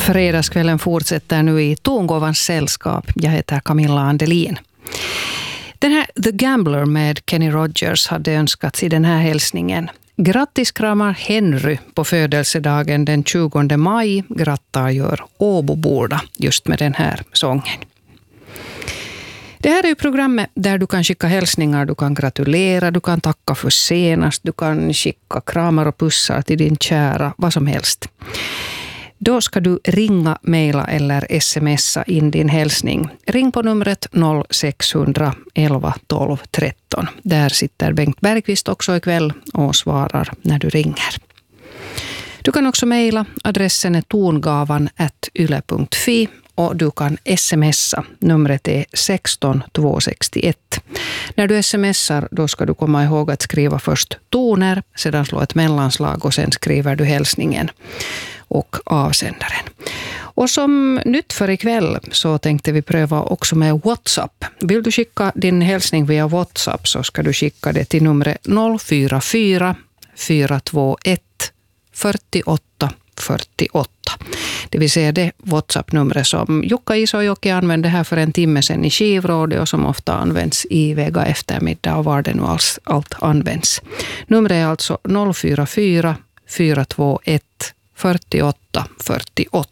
Fredagskvällen fortsätter nu i Tongåvans sällskap. Jag heter Camilla Andelin. Den här The Gambler med Kenny Rogers hade önskats i den här hälsningen. Grattis kramar Henry på födelsedagen den 20 maj. Grattar gör Åboborda just med den här sången. Det här är ju programmet där du kan skicka hälsningar, du kan gratulera, du kan tacka för senast, du kan skicka kramar och pussar till din kära, vad som helst. Då ska du ringa, mejla eller smsa in din hälsning. Ring på numret 0600 11 12 13. Där sitter Bengt Bergqvist också ikväll och svarar när du ringer. Du kan också mejla. Adressen är tongavan@yle.fi och du kan smsa. Numret är 16 261. När du smsar då ska du komma ihåg att skriva först toner, sedan slå ett mellanslag och sen skriver du hälsningen och avsändaren. Och som nytt för ikväll så tänkte vi pröva också med WhatsApp. Vill du skicka din hälsning via WhatsApp så ska du skicka det till numret 044 421 48 48. Det vill säga det WhatsApp-numret som Jukka Isojoki använde här för en timme sedan i Skivrådet och som ofta används i Vega eftermiddag och var det nu allt används. Numret är alltså 044 421 48 48.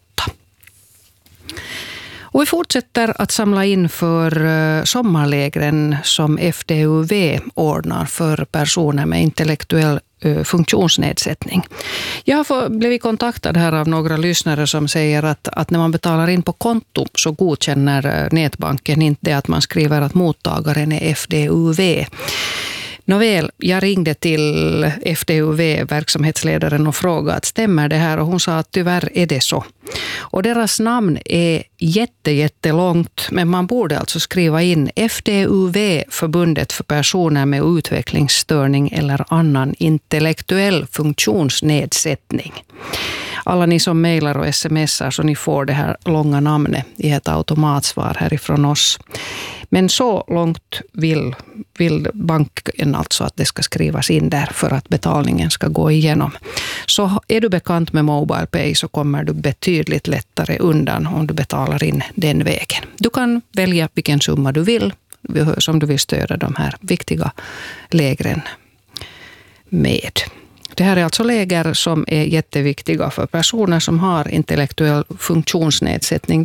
Och vi fortsätter att samla in för sommarlägren som FDUV ordnar för personer med intellektuell funktionsnedsättning. Jag har blivit kontaktad här av några lyssnare som säger att när man betalar in på konto så godkänner nätbanken inte att man skriver att mottagaren är FDUV. Nåväl, jag ringde till FDUV, verksamhetsledaren, och frågade att stämmer det här, och hon sa att tyvärr är det så. Och deras namn är jättelångt, men man borde alltså skriva in FDUV, förbundet för personer med utvecklingsstörning eller annan intellektuell funktionsnedsättning. Alla ni som mejlar och smsar så ni får det här långa namnet i ett automatsvar härifrån oss. Men så långt vill banken alltså att det ska skrivas in där för att betalningen ska gå igenom. Så är du bekant med MobilePay så kommer du betydligt lättare undan om du betalar in den vägen. Du kan välja vilken summa du vill som du vill stödja de här viktiga lägren med. Det här är alltså läger som är jätteviktiga för personer som har intellektuell funktionsnedsättning.